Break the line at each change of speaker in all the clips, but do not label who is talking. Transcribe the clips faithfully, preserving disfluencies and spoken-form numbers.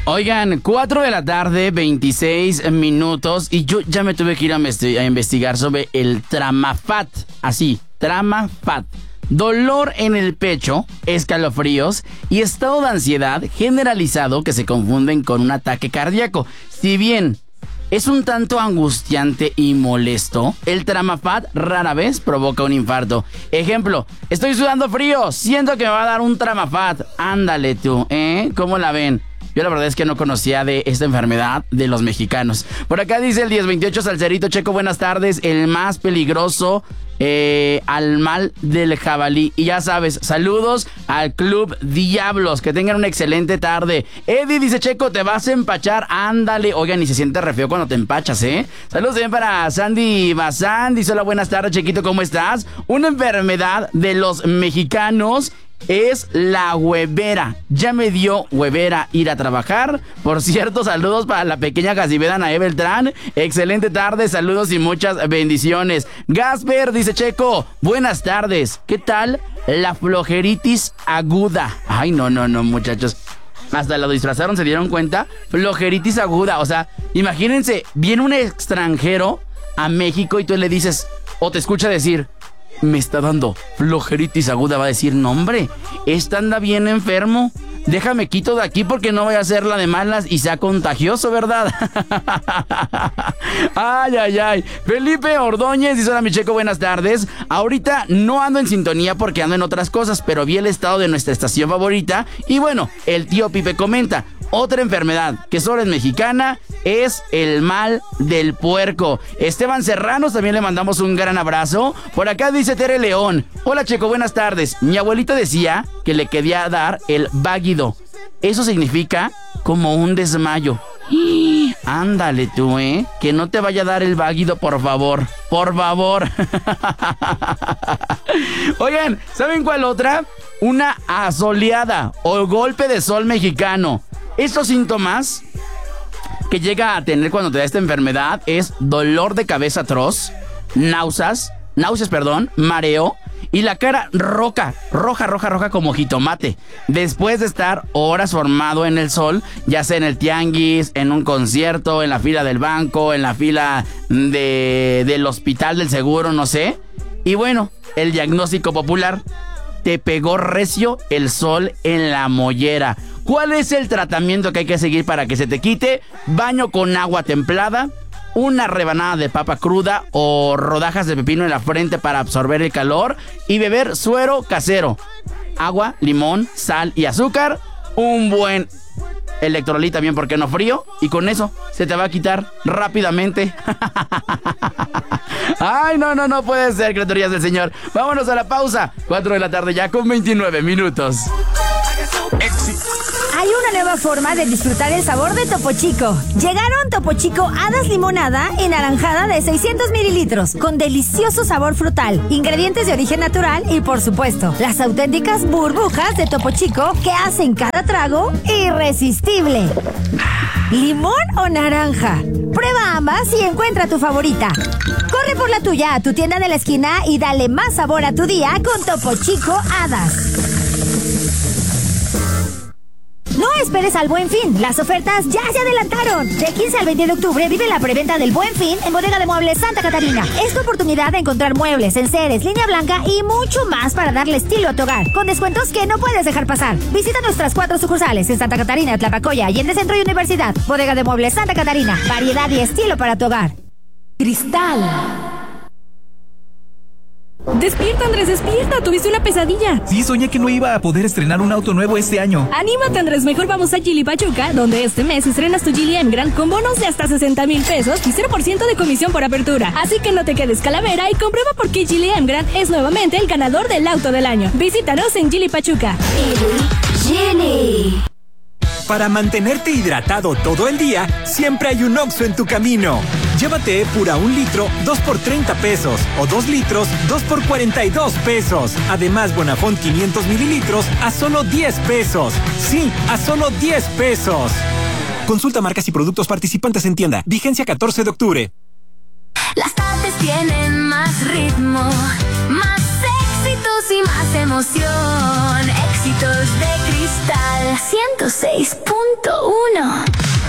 Oigan, cuatro de la tarde, veintiséis minutos, y yo ya me tuve que ir a, investi- a investigar sobre el Tramafat. Así, Tramafat. Dolor en el pecho, escalofríos y estado de ansiedad generalizado que se confunden con un ataque cardíaco. Si bien es un tanto angustiante y molesto, el Tramafat rara vez provoca un infarto. Ejemplo, estoy sudando frío, siento que me va a dar un Tramafat. Ándale tú, ¿eh? ¿Cómo la ven? Yo la verdad es que no conocía de esta enfermedad de los mexicanos. Por acá dice el diez veintiocho Salcerito, Checo, buenas tardes. El más peligroso eh, al mal del jabalí. Y ya sabes, saludos al Club Diablos. Que tengan una excelente tarde. Eddie dice, Checo, te vas a empachar. Ándale. Oigan, y se siente re feo cuando te empachas, ¿eh? Saludos también para Sandy Bazán. Dice, hola, buenas tardes, Chequito, ¿cómo estás? Una enfermedad de los mexicanos es la huevera. Ya me dio huevera ir a trabajar. Por cierto, saludos para la pequeña Casibeda Nae Beltrán. Excelente tarde, saludos y muchas bendiciones. Gasper dice, Checo, buenas tardes. ¿Qué tal la flojeritis aguda? Ay, no, no, no, muchachos. Hasta lo disfrazaron, ¿se dieron cuenta? Flojeritis aguda, o sea, imagínense, viene un extranjero a México y tú le dices, o te escucha decir, me está dando flojeritis aguda, va a decir, no hombre, esta anda bien enfermo, déjame quito de aquí porque no voy a hacer la de malas y sea contagioso, ¿verdad? Ay, ay, ay. Felipe Ordóñez dice, hola mi Checo, buenas tardes. Ahorita no ando en sintonía porque ando en otras cosas, pero vi el estado de nuestra estación favorita y bueno, el tío Pipe comenta, otra enfermedad que solo es mexicana es el mal del puerco. Esteban Serranos también le mandamos un gran abrazo. Por acá dice Tere León, hola Checo, buenas tardes. Mi abuelita decía que le quería dar el váguido. Eso significa como un desmayo. ¡Y! Ándale tú, ¿eh? Que no te vaya a dar el váguido, por favor. Por favor. Oigan, ¿saben cuál otra? Una asoleada o golpe de sol mexicano. Estos síntomas que llega a tener cuando te da esta enfermedad es dolor de cabeza atroz, náuseas, náuseas, perdón, mareo y la cara roja, roja, roja, roja como jitomate. Después de estar horas formado en el sol, ya sea en el tianguis, en un concierto, en la fila del banco, en la fila de, del hospital del seguro, no sé. Y bueno, el diagnóstico popular, te pegó recio el sol en la mollera. ¿Cuál es el tratamiento que hay que seguir para que se te quite? Baño con agua templada, una rebanada de papa cruda o rodajas de pepino en la frente para absorber el calor y beber suero casero. Agua, limón, sal y azúcar, un buen electrolit también, ¿por qué no frío? Y con eso se te va a quitar rápidamente. Ay, no, no, no puede ser, criaturas del Señor. Vámonos a la pausa. cuatro de la tarde ya con veintinueve minutos.
Hay una nueva forma de disfrutar el sabor de Topo Chico. Llegaron Topo Chico Hadas Limonada y Naranjada de seiscientos mililitros, con delicioso sabor frutal, ingredientes de origen natural y, por supuesto, las auténticas burbujas de Topo Chico que hacen cada trago irresistible. ¿Limón o naranja? Prueba ambas y encuentra tu favorita. Corre por la tuya a tu tienda de la esquina y dale más sabor a tu día con Topo Chico Hadas. No esperes al Buen Fin, las ofertas ya se adelantaron. De quince al veinte de octubre vive la preventa del Buen Fin en Bodega de Muebles Santa Catarina. Es tu oportunidad de encontrar muebles, enseres, línea blanca y mucho más para darle estilo a tu hogar, con descuentos que no puedes dejar pasar. Visita nuestras cuatro sucursales en Santa Catarina, Tlapacoya, Allende Centro y Universidad. Bodega de Muebles Santa Catarina, variedad y estilo para tu hogar.
Cristal. Despierta, Andrés, despierta. Tuviste una pesadilla.
Sí, soñé que no iba a poder estrenar un auto nuevo este año.
Anímate, Andrés, mejor vamos a Geely Pachuca, donde este mes estrenas tu Geely Emgrand con bonos de hasta sesenta mil pesos y cero por ciento de comisión por apertura. Así que no te quedes calavera y comprueba por qué Geely Emgrand es nuevamente el ganador del auto del año. Visítanos en Geely Pachuca.
Geely.
Para mantenerte hidratado todo el día, siempre hay un Oxxo en tu camino. Llévate Epura un litro, dos por treinta pesos. O dos litros, dos por cuarenta y dos pesos. Además, Bonafont quinientos mililitros a solo diez pesos. Sí, a solo diez pesos. Consulta marcas y productos participantes en tienda. Vigencia catorce de octubre.
Las tardes tienen más ritmo, más éxitos y más emoción. Éxitos de Cristal. Cristal ciento seis punto uno.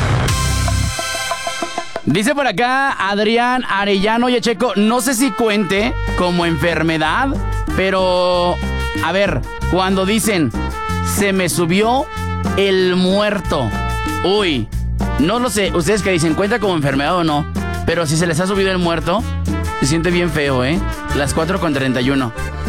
Dice por acá Adrián Arellano, oye Checo, no sé si cuente como enfermedad, pero a ver, cuando dicen se me subió el muerto, uy, no lo sé, ustedes que dicen, ¿cuenta como enfermedad o no? Pero si se les ha subido el muerto, se siente bien feo, ¿eh? Las cuatro con treinta y uno.